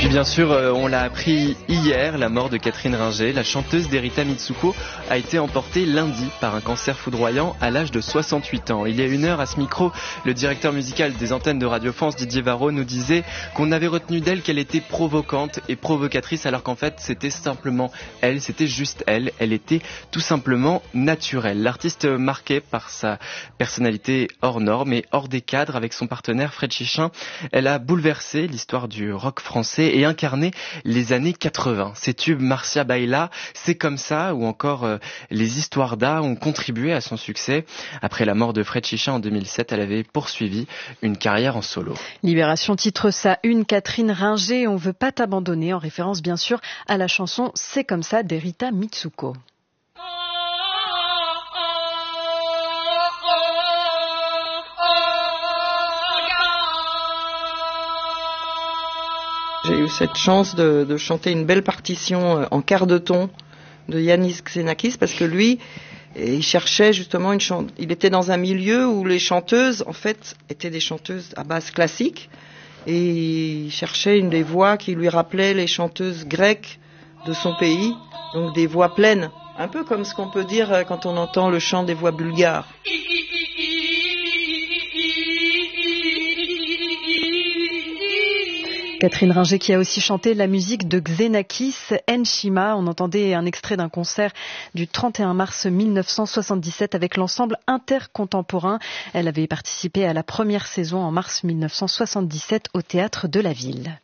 puis bien sûr, on l'a appris hier, la mort de Catherine Ringer, la chanteuse d'Erita Mitsuko, a été emportée lundi par un cancer foudroyant à l'âge de 68 ans. Il y a une heure, à ce micro, le directeur musical des antennes de Radio France, Didier Varro, nous disait qu'on avait retenu d'elle qu'elle était provocante et provocatrice, alors qu'en fait, c'était simplement elle, c'était juste elle. Elle était tout simplement naturelle. L'artiste marqué par sa personnalité hors norme et hors des cadres avec son partenaire Fred Chichin, elle a bouleversé l'histoire du rock français et incarné les années 80. Ces tubes Marcia Baila, C'est comme ça ou encore Les histoires d'A ont contribué à son succès. Après la mort de Fred Chichin en 2007, elle avait poursuivi une carrière en solo. Libération titre sa une, Catherine Ringer, on veut pas t'abandonner, en référence bien sûr à la chanson C'est comme ça d'Erita Mitsuko. J'ai eu cette chance de chanter une belle partition en quart de ton de Yannis Xenakis parce que lui, il cherchait justement il était dans un milieu où les chanteuses, en fait, étaient des chanteuses à base classique et il cherchait des voix qui lui rappelaient les chanteuses grecques de son pays, donc des voix pleines, un peu comme ce qu'on peut dire quand on entend le chant des voix bulgares. Catherine Ringer qui a aussi chanté la musique de Xenakis, Enshima. On entendait un extrait d'un concert du 31 mars 1977 avec l'ensemble intercontemporain. Elle avait participé à la première saison en mars 1977 au Théâtre de la Ville.